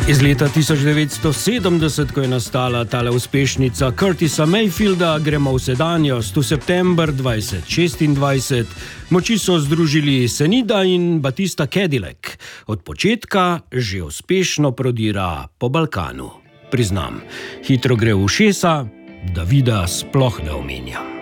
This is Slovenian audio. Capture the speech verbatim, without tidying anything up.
Iz leta tisoč devetsto sedemdeset, ko je nastala tale uspešnica Curtisa Mayfielda, gremo v sedanjost. V september dvajset šestindvajset moči so združili Senida in Batista Cadillac. Od početka že uspešno prodira po Balkanu. Priznam, hitro gre v ušesa, da vida sploh ne omenjam.